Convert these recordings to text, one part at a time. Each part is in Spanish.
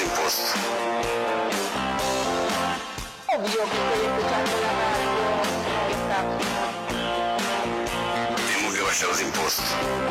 los impuestos. Obvio que estoy escuchando la radio. Tengo que bajar los impuestos.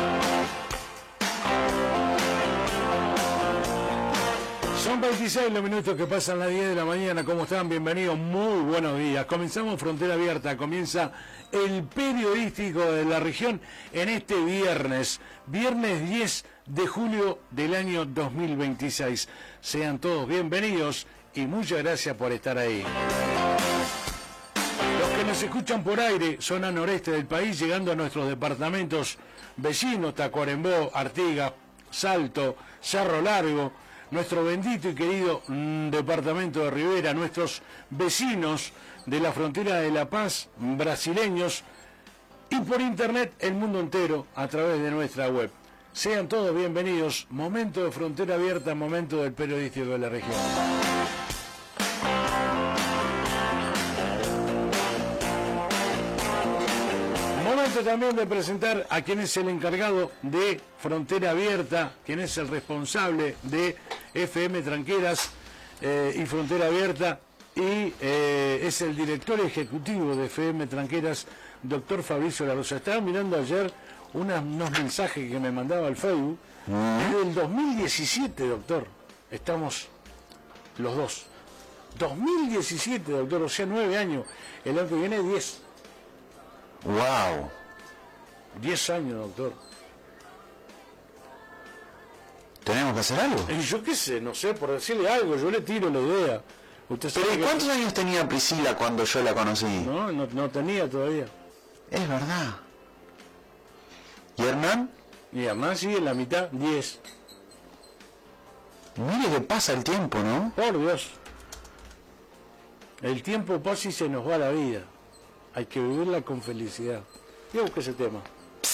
Son 26 los minutos que pasan las 10 de la mañana. ¿Cómo están? Bienvenidos, muy buenos días. Comenzamos Frontera Abierta, comienza el periodístico de la región en este viernes 10 de julio del año 2026. Sean todos bienvenidos y muchas gracias por estar ahí. Los que nos escuchan por aire, zona noreste del país, llegando a nuestros departamentos vecinos, Tacuarembó, Artigas, Salto, Cerro Largo, nuestro bendito y querido departamento de Rivera, nuestros vecinos de la frontera de La Paz, brasileños, y por internet el mundo entero a través de nuestra web. Sean todos bienvenidos, momento de Frontera Abierta, momento del periodístico de la región. Momento también de presentar a quien es el encargado de Frontera Abierta, quien es el responsable de FM Tranqueras y Frontera Abierta, y es el director ejecutivo de FM Tranqueras, doctor Fabricio La Rosa. Estaba mirando ayer unos mensajes que me mandaba al Facebook. Desde el 2017, doctor, estamos los dos. 2017, doctor, o sea, 9 años. El año que viene, 10. ¡Wow! 10 años, doctor. ¿Tenemos que hacer algo? Yo qué sé, no sé, por decirle algo, yo le tiro la idea. Usted sabe Pero ¿y que... cuántos años tenía Priscila cuando yo la conocí? No tenía todavía. Es verdad. ¿Y Hernán? Y además sí, en la mitad, 10. Mire que pasa el tiempo, ¿no? Por Dios. El tiempo pasa y se nos va la vida. Hay que vivirla con felicidad. Yo busqué ese tema.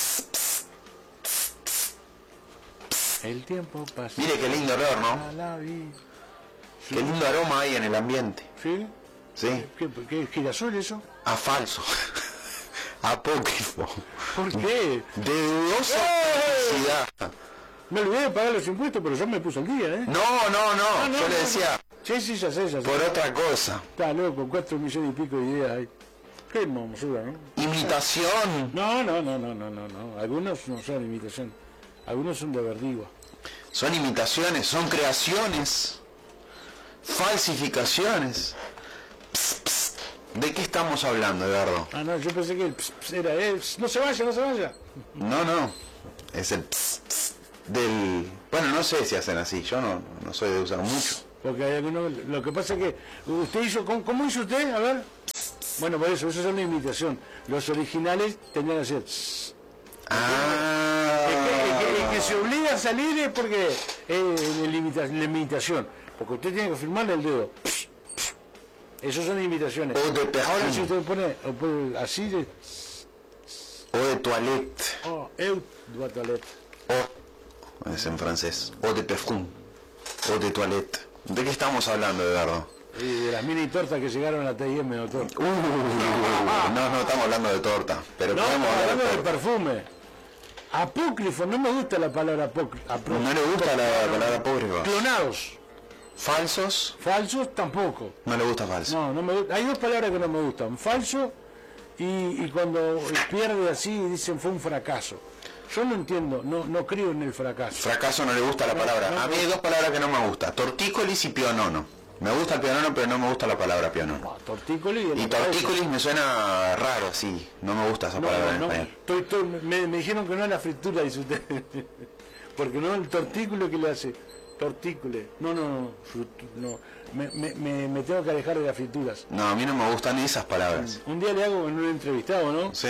El tiempo pasa. Mire qué lindo olor, ¿no? a la vida. Qué lindo aroma hay en el ambiente. ¿Sí? Sí. ¿Qué girasol eso? A falso. Apócrifo. ¿Por qué? De dudosa felicidad. Me olvidé de pagar los impuestos, pero yo me puse al día, ¿eh? No, yo le decía Sí, ya sé. por otra cosa. Está loco, 4 millones y pico de ideas ahí. Qué hermosura, ¿no? Imitación. No. Algunos no son imitación. Algunos son de verdigua. Son imitaciones, son creaciones. Falsificaciones. ¿De qué estamos hablando, Eduardo? Ah, no, yo pensé que el era él. No se vaya. No. Es el del... Bueno, no sé si hacen así. Yo no soy de usar mucho. Porque hay algunos... Lo que pasa es que usted hizo... ¿Cómo hizo usted? A ver. Bueno, por eso es una imitación. Los originales tenían que hacer... El que se obliga a salir es porque es la imitación. Porque usted tiene que firmarle el dedo. Esas son imitaciones. O de perfume. Ahora si usted pone así de... O de toilette. Oh, eu de toilette. O, es en francés. O de perfume. O de toilette. ¿De qué estamos hablando, Eduardo? Y de las mini tortas que llegaron a la TIM, doctor. No estamos hablando de torta. Pero No, podemos hablar hablando de de torta. perfume. Apócrifo, no me gusta la palabra apócrifo. ¿No le gusta la palabra apócrifo? Clonados. ¿Falsos? Falsos tampoco. No le gusta falso. No me gusta. Hay dos palabras que no me gustan. Falso y cuando pierde así dicen fue un fracaso. Yo no entiendo, no creo en el fracaso. Fracaso no le gusta la palabra. A mí hay dos palabras que no me gustan. Tortícolis y pionono. Me gusta el pionono, pero no me gusta la palabra pionono. No, tortícolis Y tortícolis me suena raro, sí. No me gusta esa palabra en español. Me dijeron que no es la fritura, dice usted. Porque no el tortículo que le hace. Tortícule. No. Me tengo que alejar de las frituras. No, a mí no me gustan esas palabras. Un día le hago en un entrevistado, ¿no? Sí.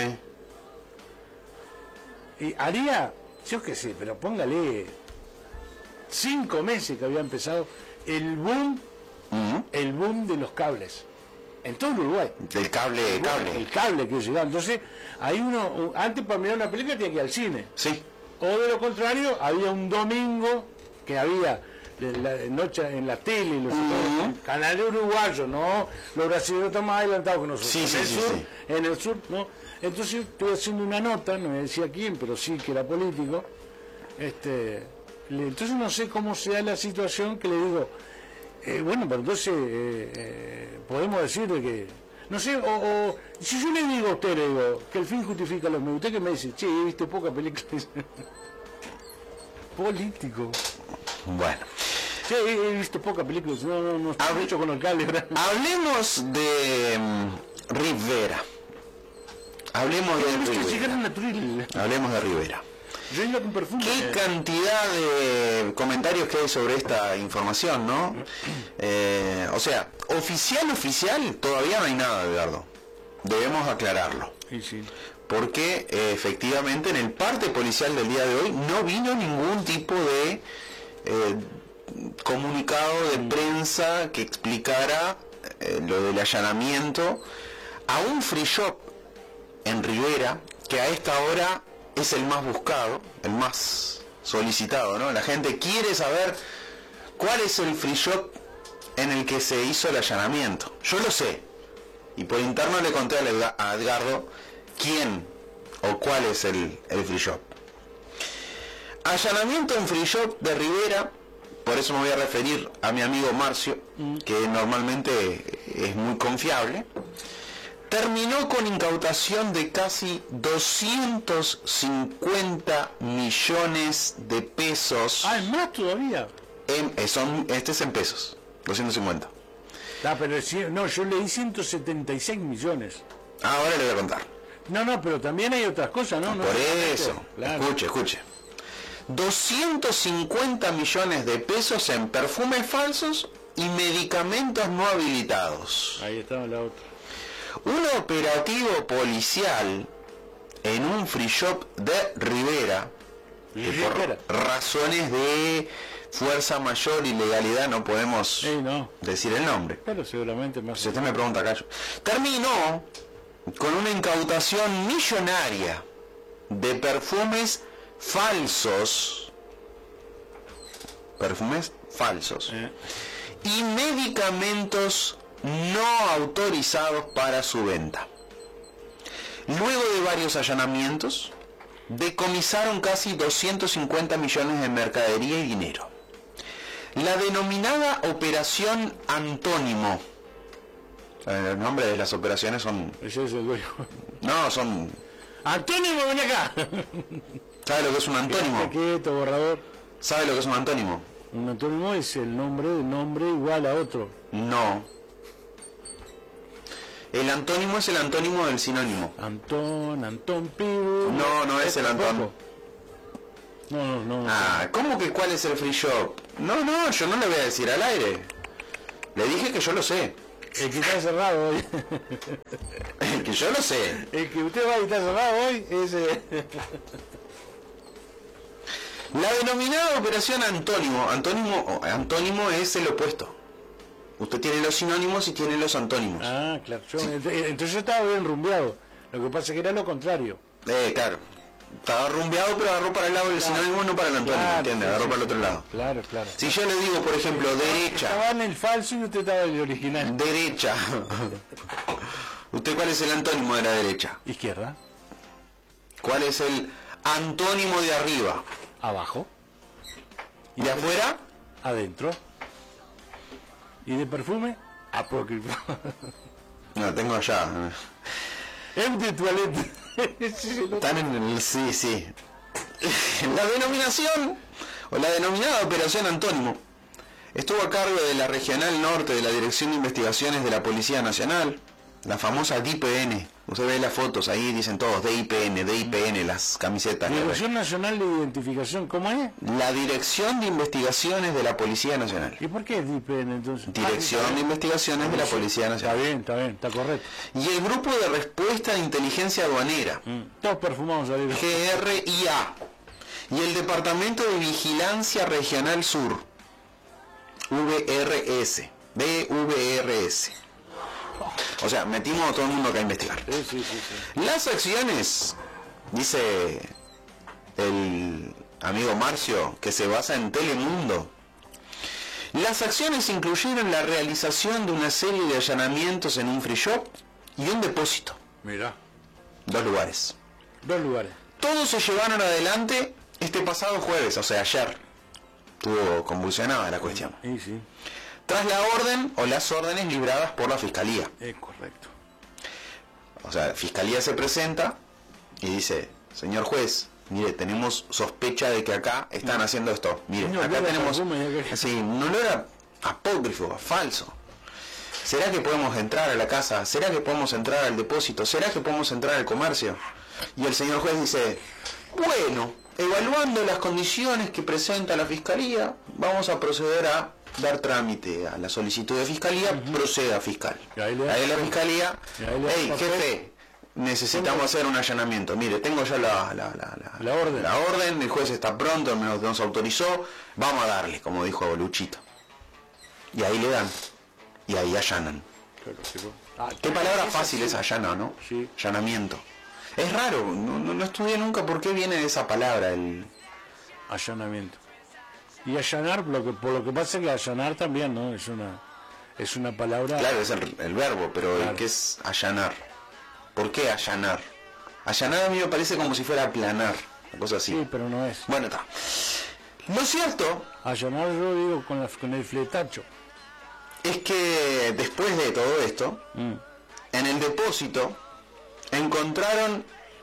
Y haría, yo qué sé, pero póngale 5 meses que había empezado el boom de los cables. En todo el Uruguay. Del cable. El cable que llegaba. Entonces, hay antes para mirar una película tenía que ir al cine. Sí. O de lo contrario, había un domingo que había la noche en la tele, los canales uruguayos, ¿no? Los brasileños están más adelantados que nosotros. Sí. En el sur, ¿no? Entonces estuve haciendo una nota, no me decía quién, pero sí que era político. Entonces no sé cómo sea la situación que le digo, Bueno, pero entonces podemos decir de que, no sé, o si yo le digo a usted, le digo, que el fin justifica los medios, usted que me dice, che, he visto poca película político. Bueno. Sí, he visto pocas películas, no estoy mucho con alcalde, ¿verdad? Hablemos de Rivera. Hablemos de Rivera. Hablemos de Rivera. Yo iba con perfume. Qué cantidad de comentarios que hay sobre esta información, ¿no? O sea, oficial, todavía no hay nada, Edgardo. Debemos aclararlo. Sí, sí. Porque efectivamente en el parte policial del día de hoy no vino ningún tipo de comunicado de prensa que explicara lo del allanamiento a un free shop en Rivera, que a esta hora es el más buscado, el más solicitado, ¿no? La gente quiere saber cuál es el free shop en el que se hizo el allanamiento. Yo lo sé, y por interno le conté a Edgardo quién o cuál es el free shop. Allanamiento en free shop de Rivera, por eso me voy a referir a mi amigo Marcio, que normalmente es muy confiable. Terminó con incautación de casi 250 millones de pesos. Ah, ¿es más todavía? Este es en pesos, 250. Ah, pero no, yo leí 176 millones. Ahora le voy a contar. No, pero también hay otras cosas, ¿no? Por eso, claro. Escuche. 250 millones de pesos en perfumes falsos y medicamentos no habilitados. Ahí estaba la otra. Un operativo policial en un free shop de Rivera, que por razones de fuerza mayor y legalidad no podemos decir el nombre. Pero seguramente más. Si usted me pregunta acá, terminó con una incautación millonaria de perfumes falsos, y medicamentos no autorizados para su venta. Luego de varios allanamientos, decomisaron casi 250 millones de mercadería y dinero. La denominada Operación Antónimo. El nombre de las operaciones son... Ese es el dueño. No, son... ¡Antónimo, ven acá! ¿Sabe lo que es un antónimo? Quieto, borrador. ¿Sabe lo que es un antónimo? Un antónimo es el nombre igual a otro. No. El antónimo es el antónimo del sinónimo. Antón Pibu. No es el Antón. No. Ah, ¿cómo que cuál es el free shop? No, yo no le voy a decir al aire. Le dije que yo lo sé. El que está cerrado hoy. El que yo lo sé. El que usted va y está cerrado hoy es... La denominada Operación Antónimo. Antónimo es el opuesto. Usted tiene los sinónimos y tiene los antónimos. Ah, claro. Entonces yo estaba bien rumbeado. Lo que pasa es que era lo contrario. Claro. Estaba rumbeado, pero agarró para el lado del sinónimo, no para el antónimo, ¿entiende? Agarró para el otro lado. Claro. Si yo le digo, por ejemplo, derecha. Estaba en el falso y usted estaba en el original. Derecha. ¿Usted cuál es el antónimo de la derecha? Izquierda. ¿Cuál es el antónimo de arriba? Abajo. ¿Y de afuera? Adentro. ¿Y de perfume? Apócrifo. No, tengo allá. Empty toilet. Están en el... Sí. La denominación, o la denominada Operación Antónimo, estuvo a cargo de la Regional Norte de la Dirección de Investigaciones de la Policía Nacional, la famosa DIPN. Usted ve las fotos, ahí dicen todos DIPN, las camisetas. Dirección Nacional de Identificación, ¿cómo es? La Dirección de Investigaciones de la Policía Nacional. ¿Y por qué es DIPN entonces? Dirección de Investigaciones de la Policía Nacional. Está bien, está correcto. Y el Grupo de Respuesta de Inteligencia Aduanera. Todos perfumados ahí. GRIA. Y el Departamento de Vigilancia Regional Sur. DVRS. O sea, metimos a todo el mundo acá a investigar. Sí. Las acciones, dice el amigo Marcio, que se basa en Telemundo. Las acciones incluyeron la realización de una serie de allanamientos en un free shop y un depósito. Mirá. 2 lugares. 2 lugares. Todos se llevaron adelante este pasado jueves, o sea, ayer. Estuvo convulsionada la cuestión. Sí. tras la orden o las órdenes libradas por la Fiscalía. Es correcto. O sea, Fiscalía se presenta y dice, señor juez, mire, tenemos sospecha de que acá están haciendo esto. Mire, No, acá yo tenemos... perfume, Sí, no lo era apócrifo, falso. ¿Será que podemos entrar a la casa? ¿Será que podemos entrar al depósito? ¿Será que podemos entrar al comercio? Y el señor juez dice, bueno, evaluando las condiciones que presenta la Fiscalía, vamos a proceder a dar trámite a la solicitud de Fiscalía, proceda fiscal. Y ahí le- Ahí la Fiscalía, y ahí le- hey, jefe, necesitamos hacer un allanamiento. Mire, tengo ya La orden. la orden, el juez está pronto, nos autorizó, vamos a darle, como dijo Luchito. Y ahí le dan, y ahí allanan. Claro, sí, bueno. Ah, Qué palabra fácil es allana, ¿no? Sí. Allanamiento. Es raro, no estudié nunca por qué viene de esa palabra, el... Allanamiento. Y allanar, por lo que pasa es que allanar también, ¿no? Es una palabra... Claro, es el verbo, pero Claro. ¿qué es allanar? ¿Por qué allanar? Allanar a mí me parece como si fuera aplanar, una cosa así. Sí, pero no es. Bueno, está. Lo cierto Allanar yo digo con el fletacho. es que después de todo esto, en el depósito encontraron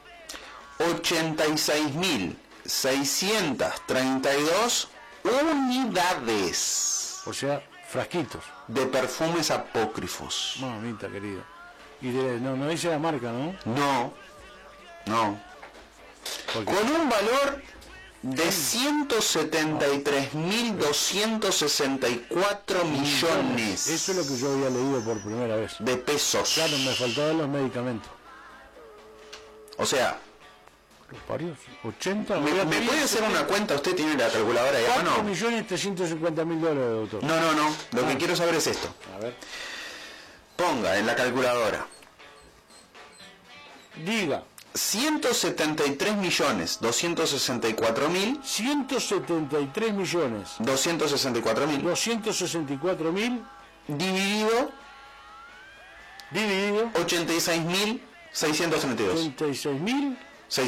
86.632 unidades O sea, frasquitos. de perfumes apócrifos. Mamita querida. Y no dice la marca, ¿no? No. Porque Con un valor de 173.264 millones eso es lo que yo había leído por primera vez. de pesos. Claro, me faltaban los medicamentos. O sea, Los parios. 80. ¿me puede hacer una cuenta? ¿Usted tiene la calculadora ahí a mano? 4.350.000 dólares, doctor. No. Lo que quiero saber es esto. A ver. Ponga en la calculadora Diga. 173.264.000 173.264.000 264.000 dividido 86.632 86.632.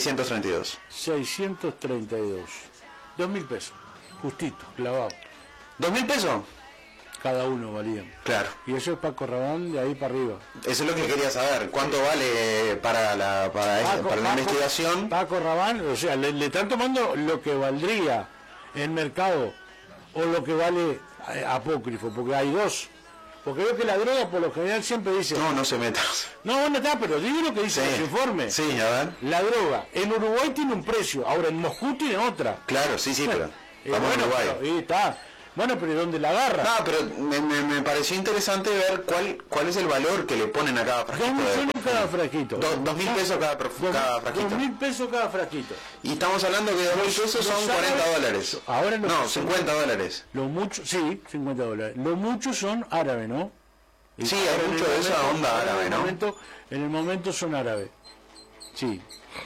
632 2.000 pesos. Justito, clavado. 2.000 pesos. Cada uno valían. Claro, Y eso es Paco Rabanne de ahí para arriba. eso es lo que quería saber. ¿Cuánto vale para la investigación? Paco Rabanne, o sea, le están tomando lo que valdría en mercado o lo que vale apócrifo, porque hay dos. Porque veo que la droga por lo general siempre dice... No se meta. No, bueno, está, pero digo lo que dice Sí. los informes. Sí, a ver. La droga en Uruguay tiene un precio, ahora en Moscú tiene otra. Claro, sí, pero estamos en bueno, Uruguay. pero, y está. Bueno, pero ¿y dónde la agarra? No, pero me pareció interesante ver cuál es el valor que le ponen a cada 2 frasquito. millones cada frasquito. 2.000 pesos cada frasquito. 2.000 pesos cada frasquito. Y estamos hablando que 2.000 pesos son los 40 árabes- dólares. Ahora los No, que son- 50 dólares. Lo mucho, sí, 50 dólares. Lo muchos son árabes, ¿no? Y Sí, hay ahora en mucho el de esa momento- onda ahora árabe, en el ¿no? en el momento son árabes. Sí.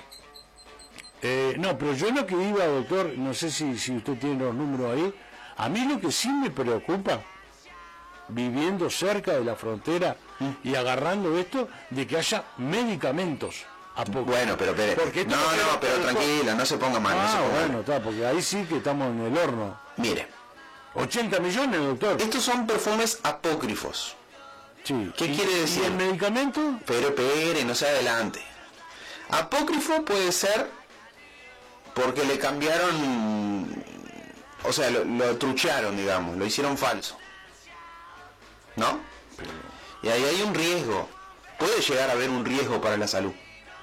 No, pero yo lo que iba, doctor, no sé si usted tiene los números ahí, a mí lo que sí me preocupa, viviendo cerca de la frontera y agarrando esto, de que haya medicamentos a poco. Bueno, pero Porque esto pero tranquila, no se ponga mal. no se ponga mal. bueno, está, porque ahí sí que estamos en el horno. Mire, 80 millones, doctor. estos son perfumes apócrifos. Sí. ¿Qué quiere decir? ¿Y el medicamento? Pero no se adelante. Apócrifo puede ser porque le cambiaron, o sea, lo truchearon, digamos, lo hicieron falso. ¿No? Y ahí hay un riesgo. Puede llegar a haber un riesgo para la salud.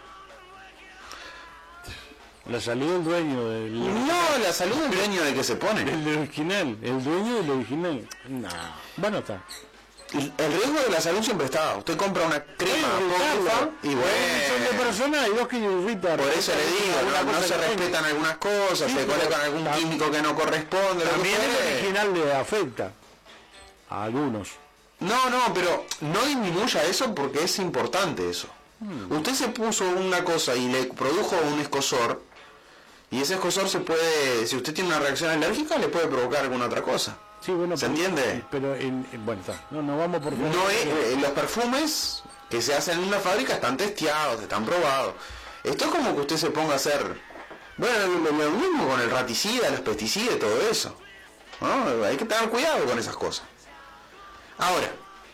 La salud del dueño No, la salud del dueño de que se pone. del original, el dueño del original. No. Bueno, está. El riesgo de la salud siempre está. Usted compra una crema apócrifa y Son de bueno. personas y dos que irritan. Por eso le digo, no se respetan algunas cosas, Sí, se pero colocan algún químico que no corresponde. lo que También el fuere. original le afecta a algunos. No, pero no disminuya eso porque es importante eso. Usted se puso una cosa y le produjo un escozor, y ese escozor se puede, si usted tiene una reacción alérgica, le puede provocar alguna otra cosa. Sí, bueno, ¿Se entiende? Pero, bueno, está. No vamos por... No es, los perfumes que se hacen en una fábrica están testeados, están probados. Esto es como que usted se ponga a hacer, bueno, lo mismo con el raticida, los pesticidas y todo eso. ¿No? Hay que tener cuidado con esas cosas. Ahora,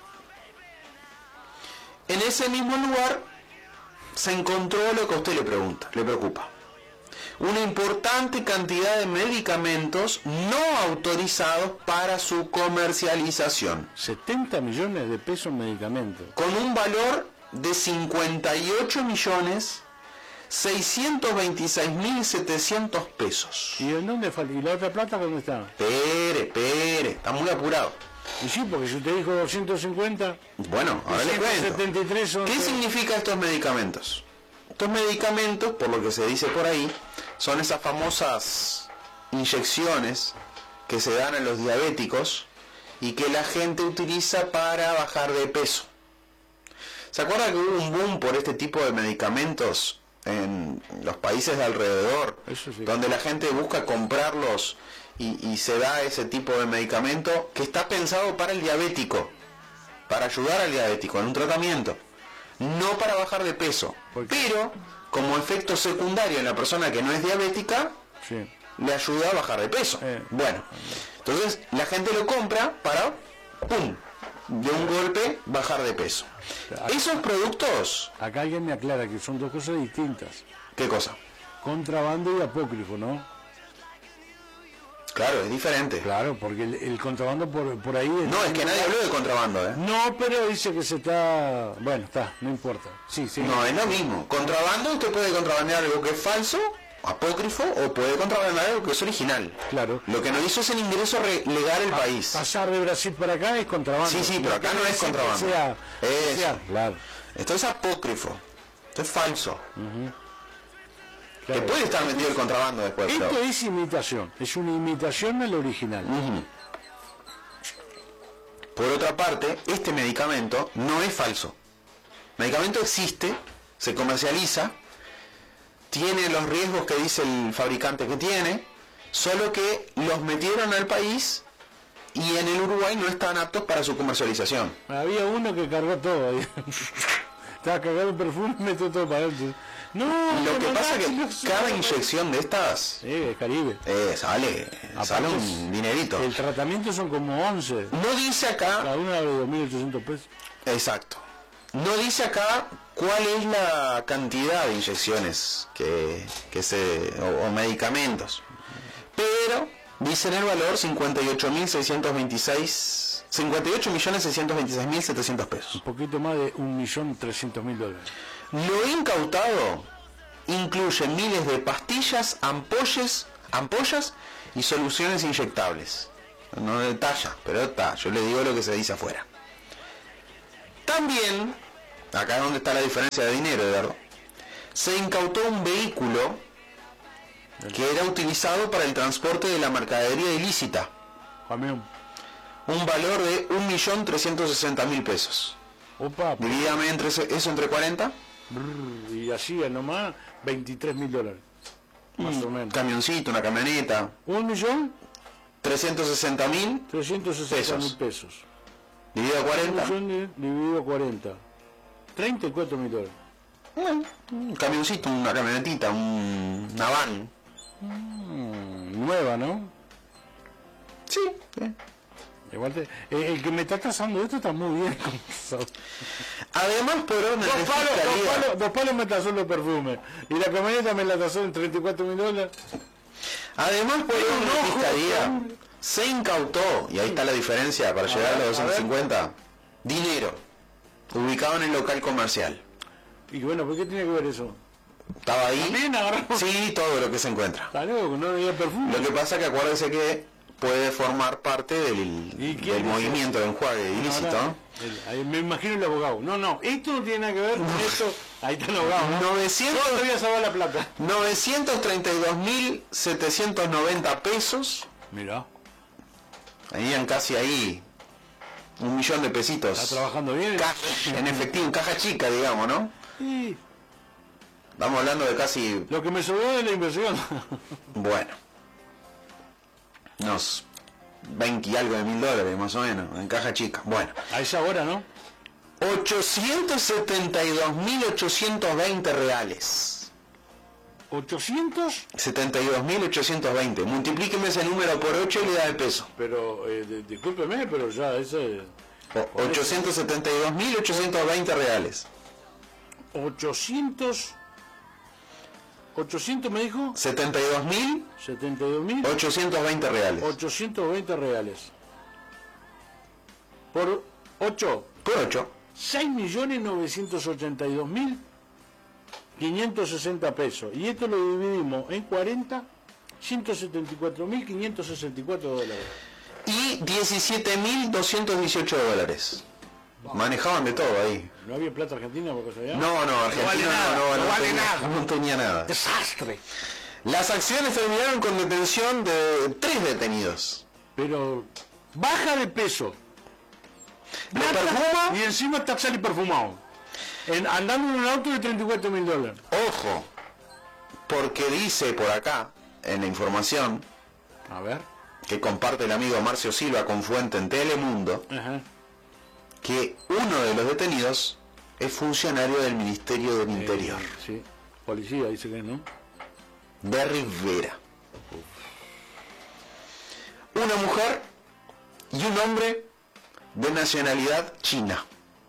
en ese mismo lugar se encontró lo que a usted le preocupa. Una importante cantidad de medicamentos no autorizados para su comercialización. 70 millones de pesos en medicamentos. Con un valor de 58.626.700 pesos. ¿Y en dónde falta? ¿Y la otra plata dónde está? Espere, está muy apurado. Y sí, porque si usted dijo 250... Bueno, ahora le cuento. 173 son... ¿Qué significan estos medicamentos? Estos medicamentos, por lo que se dice por ahí, son esas famosas inyecciones que se dan a los diabéticos y que la gente utiliza para bajar de peso. ¿Se acuerda que hubo un boom por este tipo de medicamentos en los países de alrededor? Eso sí. Donde la gente busca comprarlos y se da ese tipo de medicamento que está pensado para el diabético, para ayudar al diabético en un tratamiento, no para bajar de peso, pero como efecto secundario en la persona que no es diabética, Sí. le ayuda a bajar de peso. Bueno, entonces la gente lo compra para, ¡pum!, de un golpe bajar de peso. Esos productos, Acá alguien me aclara que son dos cosas distintas. ¿qué cosa? Contrabando y apócrifo, ¿no? Claro, es diferente. Claro, porque el contrabando por ahí... No, es que nadie habló de contrabando, ¿eh? No, pero dice que se está... Bueno, está, no importa. Sí, sí. No, es lo mismo. Contrabando, usted puede contrabandear algo que es falso, apócrifo, o puede contrabandear algo que es original. Claro. Lo que no hizo es el ingreso legal al país. Pasar de Brasil para acá es contrabando. Sí, pero acá no es contrabando. Eso. Claro. Esto es apócrifo. Esto es falso. Claro. Que puede estar metido el contrabando después. Esto pero... es imitación. Es una imitación al original. Por otra parte, este medicamento no es falso. El medicamento existe, se comercializa, tiene los riesgos que dice el fabricante que tiene, solo que los metieron al país y en el Uruguay no están aptos para su comercialización. Había uno que cargó todo ahí. Estaba cargado de perfume y metió todo para adentro. No, Lo que pasa es que no, cada inyección de estas Sí, es Caribe. sale un dinerito. El tratamiento son como 11. No dice acá, Cada una de 2.800 pesos. exacto, no dice acá cuál es la cantidad de inyecciones o medicamentos, pero dice en el valor 58.626.700 pesos. Un poquito más de 1.300.000 dólares. Lo incautado incluye miles de pastillas, ampollas y soluciones inyectables. No detalla, pero está, yo le digo lo que se dice afuera. También, acá es donde está la diferencia de dinero, Eduardo, se incautó un vehículo que era utilizado para el transporte de la mercadería ilícita. Camión. Un valor de 1.360.000 pesos. Opa, Divídame eso entre 40. y así nomás 23.000 dólares. Más o menos. Camioncito, una camioneta. 1.360.000 360.000 pesos. dividido a 40. 1.000.000 dividido a 40. 34.000 dólares. Un camioncito, una camionetita, una van. Nueva, ¿no? Sí. Igual el que me está tasando esto está muy bien. Además, por orden de fiscalía. Dos palos me tasó los perfumes. Y la camioneta me la tasó en 34.000 dólares. Además, por orden de fiscalía, se incautó, y ahí está la diferencia para llegar a los 250, dinero ubicado en el local comercial. Y bueno, ¿por qué tiene que ver eso? Estaba ahí. También agarramos. Sí, todo lo que se encuentra. Está loco, no había perfume. Lo que pasa que acuérdese que puede formar parte ¿Y quién del es movimiento de enjuague ilícito. Ahora, me imagino el abogado. No, esto no tiene nada que ver con esto. Ahí está el abogado, ¿no? 900 Yo te voy a salvar la plata. 932.790 pesos. Mira, Venían casi ahí 1.000.000 de pesitos. está trabajando bien. En efectivo, en caja chica, digamos, ¿no? Y Estamos hablando de casi, lo que me sobró de la inversión. bueno, unos 20 y algo de $1.000 más o menos, en caja chica. Bueno, A esa hora, ¿no? 872.820 reales. 800, 72.820. Multiplíqueme ese número por 8 y le da el peso. pero discúlpeme, pero ya ese 872.820 reales. 800 me dijo 72.820 72.820 reales. 820 reales por 8 Por 8. 6.982.560 pesos, y esto lo dividimos en 40, 174.564 dólares. Y 17.218 dólares. Manejaban de todo ahí. ¿No había plata argentina por cosa allá? No, Argentina no vale tenía, nada. no tenía nada. Desastre. Las acciones terminaron con detención de 3 detenidos. Pero baja de peso. ¿Lo perfuma? Y encima está sale perfumado. Andando en un auto de $34.000. Ojo, porque dice por acá, en la información, A ver. que comparte el amigo Marcio Silva con fuente en Telemundo, Ajá. que uno de los detenidos es funcionario del Ministerio del Interior, Sí. Policía dice que no. de Rivera. Una mujer y un hombre de nacionalidad china.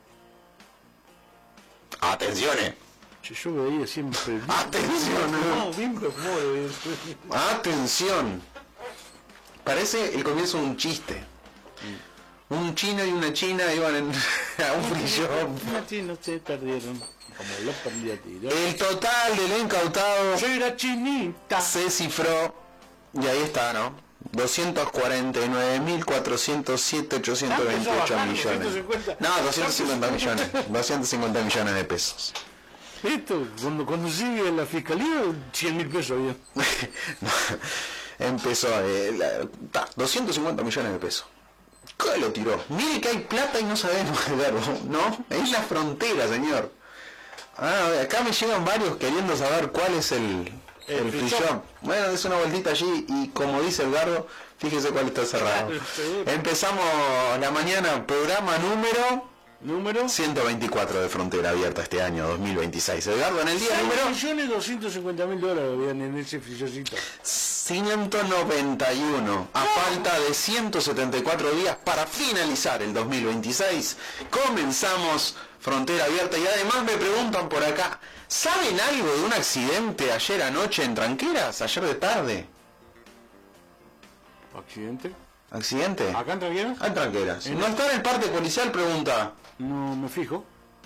Atención, Yo veía siempre. atención, No, bien perfumado. atención. Parece el comienzo de un chiste. Un chino y una china iban a un free shop. No se perdieron. Como los perdí a ti. El total de lo incautado Yo era chinita. se cifró, y ahí está, ¿no? 249.407.828 millones. 250. No, 250 millones. 250 millones de pesos. Esto, cuando sigue la fiscalía, 100.000 pesos había. No, empezó 250 millones de pesos. ¿Qué lo tiró? Mire que hay plata y no sabemos, Edgardo, ¿no? Es la frontera, señor. Acá me llegan varios queriendo saber cuál es el free shop. Bueno, es una vueltita allí y como dice Edgardo, fíjese cuál está cerrado. Empezamos la mañana, programa número 124 de Frontera Abierta este año 2026. Edgardo, en el día número 6.250.000 dólares habían en ese frillocito. 191, a falta de 174 días para finalizar el 2026, comenzamos Frontera Abierta. Y además me preguntan por acá, ¿saben algo de un accidente ayer anoche en Tranqueras, ayer de tarde? ¿Accidente? ¿Acá en Tranqueras? En Tranqueras. ¿No está en el parte policial? Pregunta. No, me fijo.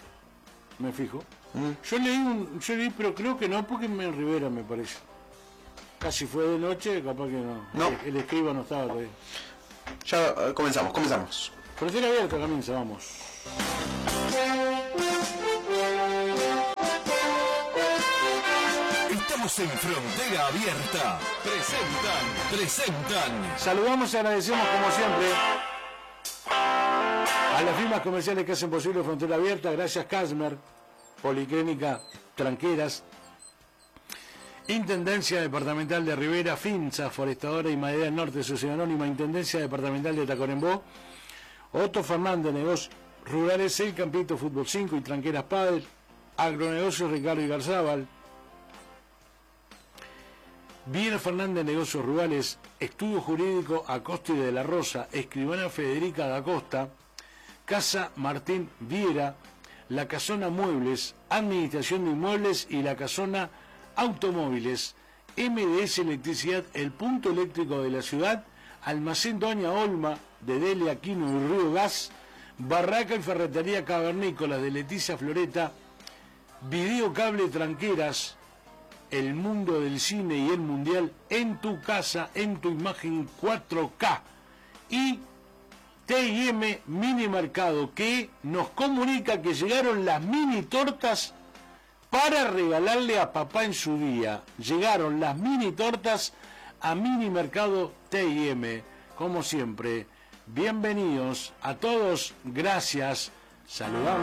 Yo leí, pero creo que no, porque en Rivera me parece. Casi fue de noche, capaz que no. No. El escriba no estaba todavía. Ya comenzamos. Frontera Abierta comienza, vamos. Estamos en Frontera Abierta. Presentan. Saludamos y agradecemos como siempre a las firmas comerciales que hacen posible Frontera Abierta. Gracias Casmer, Policlínica Tranqueras, Intendencia Departamental de Rivera, Finza, Forestadora y Madera del Norte, Sociedad Anónima, Intendencia Departamental de Tacuarembó, Otto Fernández, Negocios Rurales, El Campito, Fútbol 5 y Tranqueras Padel, Agronegocios Ricardo y Garzábal, Viera Fernández, Negocios Rurales, Estudio Jurídico Acosta y de la Rosa, Escribana Federica da Costa, Casa Martín Viera, La Casona Muebles, Administración de Inmuebles y La Casona Automóviles, MDS Electricidad, el punto eléctrico de la ciudad, Almacén Doña Olma de Dele Aquino y Río Gas, Barraca y Ferretería Cavernícolas de Leticia Floreta, Videocable Tranqueras, el mundo del cine y el mundial en tu casa, en tu imagen 4K, y T&M Mini Mercado, que nos comunica que llegaron las mini tortas para regalarle a papá en su día. Llegaron las mini tortas a Mini Mercado T&M. Como siempre, bienvenidos a todos, gracias, saludamos.